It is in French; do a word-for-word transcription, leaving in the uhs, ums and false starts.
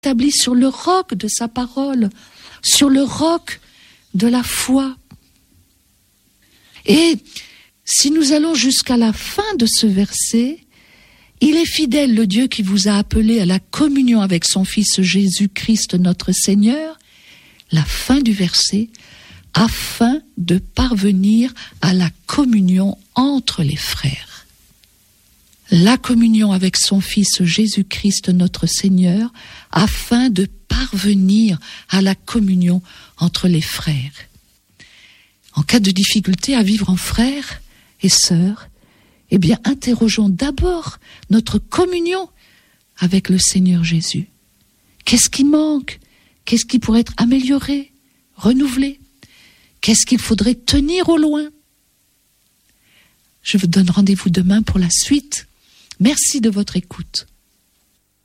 établi sur le roc de sa parole, sur le roc de la foi. Et si nous allons jusqu'à la fin de ce verset, il est fidèle, le Dieu qui vous a appelé à la communion avec son Fils Jésus-Christ notre Seigneur, la fin du verset, afin de parvenir à la communion entre les frères. La communion avec son Fils Jésus-Christ notre Seigneur, afin de parvenir à la communion entre les frères. En cas de difficulté à vivre en frères et sœurs, eh bien, interrogeons d'abord notre communion avec le Seigneur Jésus. Qu'est-ce qui manque? Qu'est-ce qui pourrait être amélioré, renouvelé? Qu'est-ce qu'il faudrait tenir au loin? Je vous donne rendez-vous demain pour la suite. Merci de votre écoute.